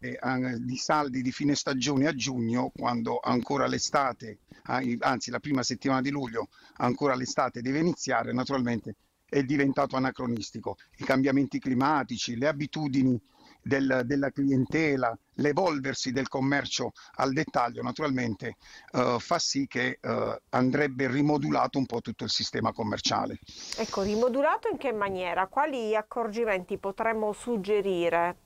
di saldi di fine stagione a giugno, quando ancora l'estate, anzi la prima settimana di luglio, ancora l'estate deve iniziare, naturalmente è diventato anacronistico. I cambiamenti climatici, le abitudini della clientela, l'evolversi del commercio al dettaglio, naturalmente fa sì che andrebbe rimodulato un po' tutto il sistema commerciale. Ecco, rimodulato in che maniera? Quali accorgimenti potremmo suggerire?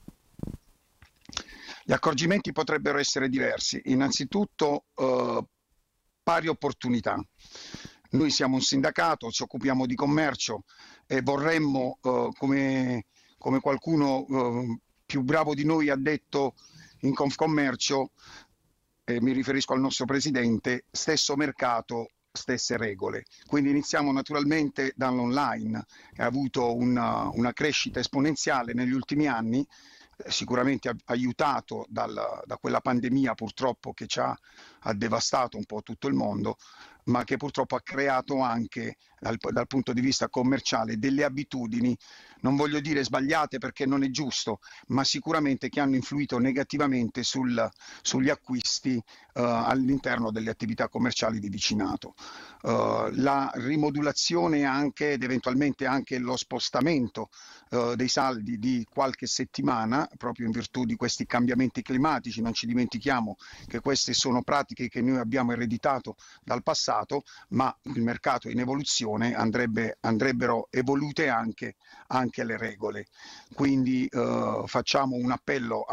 Gli accorgimenti potrebbero essere diversi. Innanzitutto, pari opportunità. Noi siamo un sindacato, ci occupiamo di commercio e vorremmo, come qualcuno più bravo di noi ha detto in Confcommercio, e mi riferisco al nostro presidente, stesso mercato, stesse regole. Quindi iniziamo naturalmente dall'online, che ha avuto una crescita esponenziale negli ultimi anni, sicuramente aiutato da quella pandemia purtroppo che ha devastato un po' tutto il mondo, ma che purtroppo ha creato anche dal punto di vista commerciale delle abitudini, non voglio dire sbagliate perché non è giusto, ma sicuramente che hanno influito negativamente sugli acquisti all'interno delle attività commerciali di vicinato. La rimodulazione anche ed eventualmente anche lo spostamento dei saldi di qualche settimana, proprio in virtù di questi cambiamenti climatici. Non ci dimentichiamo che queste sono pratiche che noi abbiamo ereditato dal passato, ma il mercato è in evoluzione, andrebbero evolute anche le regole. Quindi facciamo un appello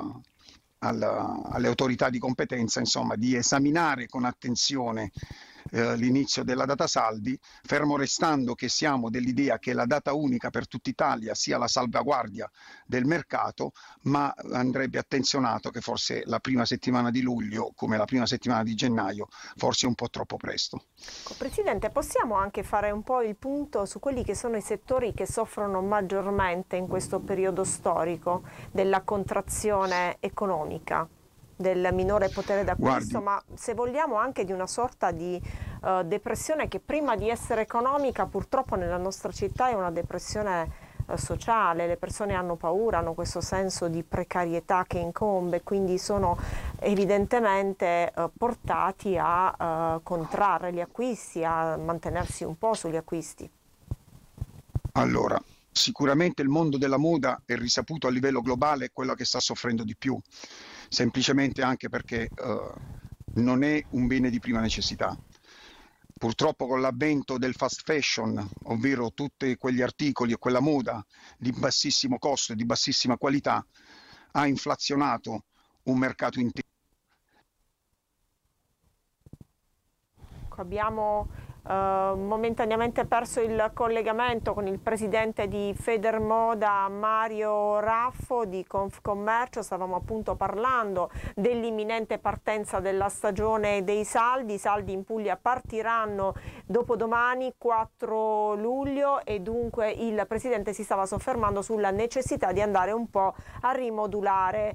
alle autorità di competenza, insomma, di esaminare con attenzione l'inizio della data saldi, fermo restando che siamo dell'idea che la data unica per tutta Italia sia la salvaguardia del mercato, ma andrebbe attenzionato che forse la prima settimana di luglio, come la prima settimana di gennaio, forse è un po' troppo presto. Presidente, possiamo anche fare un po' il punto su quelli che sono i settori che soffrono maggiormente in questo periodo storico della contrazione economica, del minore potere d'acquisto, ma se vogliamo anche di una sorta di depressione che prima di essere economica purtroppo nella nostra città è una depressione sociale. Le persone hanno paura, hanno questo senso di precarietà che incombe, quindi sono evidentemente portati a contrarre gli acquisti, a mantenersi un po' sugli acquisti. Allora, sicuramente il mondo della moda è risaputo a livello globale quello che sta soffrendo di più, semplicemente anche perché non è un bene di prima necessità. Purtroppo con l'avvento del fast fashion, ovvero tutti quegli articoli e quella moda di bassissimo costo e di bassissima qualità, ha inflazionato un mercato intero. Abbiamo momentaneamente perso il collegamento con il presidente di Federmoda, Mario Raffo di Confcommercio. Stavamo appunto parlando dell'imminente partenza della stagione dei saldi. I saldi in Puglia partiranno dopodomani 4 luglio e dunque il presidente si stava soffermando sulla necessità di andare un po' a rimodulare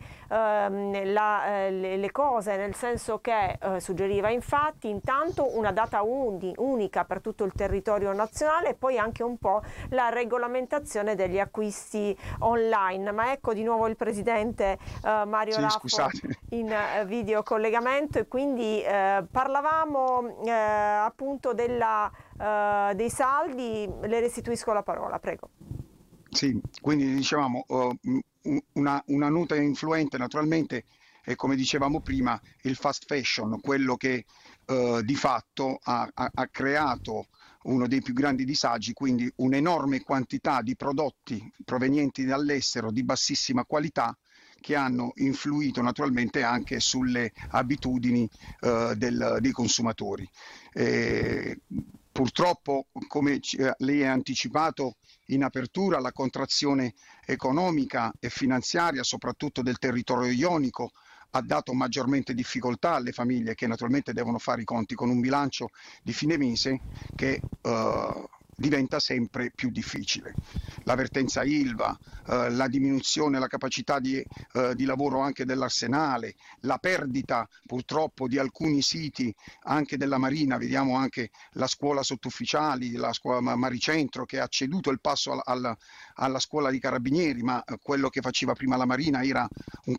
le cose, nel senso che suggeriva infatti intanto una data unica per tutto il territorio nazionale e poi anche un po' la regolamentazione degli acquisti online. Ma ecco di nuovo il presidente Mario Raffo in video collegamento e quindi parlavamo appunto dei saldi. Le restituisco la parola, prego. Sì, quindi dicevamo una nota influente naturalmente è, come dicevamo prima, il fast fashion, quello che di fatto ha creato uno dei più grandi disagi, quindi un'enorme quantità di prodotti provenienti dall'estero di bassissima qualità che hanno influito naturalmente anche sulle abitudini dei consumatori. Purtroppo, come lei ha anticipato in apertura, la contrazione economica e finanziaria, soprattutto del territorio ionico, ha dato maggiormente difficoltà alle famiglie che naturalmente devono fare i conti con un bilancio di fine mese che diventa sempre più difficile. La vertenza ILVA, la diminuzione, la capacità di lavoro anche dell'arsenale, la perdita purtroppo di alcuni siti anche della Marina, vediamo anche la scuola sottufficiali, la scuola Maricentro che ha ceduto il passo alla scuola di carabinieri, ma quello che faceva prima la Marina era un